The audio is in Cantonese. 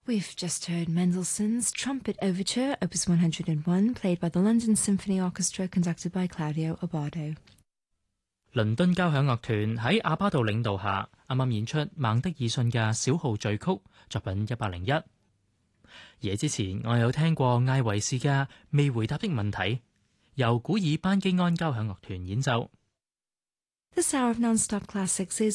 We've just heard Mendelssohn's Trumpet Overture, Opus 101, played by the London Symphony Orchestra, conducted by Claudio Abbado。 倫敦交響樂團喺阿巴道領導下，啱啱演出孟德爾遜嘅小號序曲作品101。而之前我有聽過艾維士嘅《未回答的問題》，由古爾班基安交響樂團演奏。 This hour of non-stop classics is